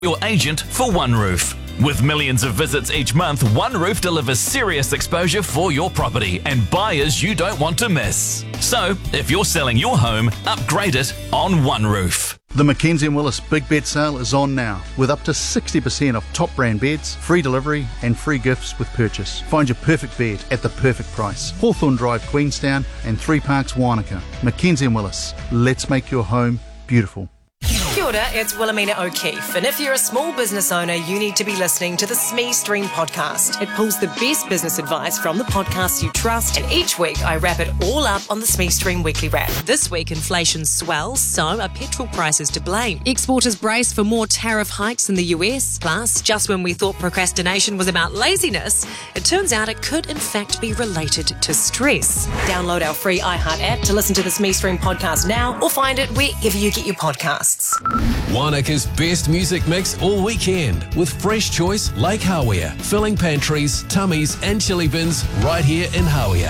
Your agent for OneRoof. With millions of visits each month, OneRoof delivers serious exposure for your property and buyers you don't want to miss. So, if you're selling your home, upgrade it on OneRoof. The Mackenzie & Willis Big Bed Sale is on now, with up to 60% off top brand beds, free delivery and free gifts with purchase. Find your perfect bed at the perfect price. Hawthorne Drive, Queenstown and Three Parks, Wanaka. Mackenzie & Willis. Let's make your home beautiful. Kia ora, it's Wilhelmina O'Keefe, and if you're a small business owner, you need to be listening to the SME Stream podcast. It pulls the best business advice from the podcasts you trust, and each week I wrap it all up on the SME Stream Weekly Wrap. This week, inflation swells, so are petrol prices to blame. Exporters brace for more tariff hikes in the US. Plus, just when we thought procrastination was about laziness, it turns out it could in fact be related to stress. Download our free iHeart app to listen to the SME Stream podcast now, or find it wherever you get your podcasts. Wanaka's best music mix all weekend with Fresh Choice Lake Hawea, filling pantries, tummies and chili bins right here in Hawea.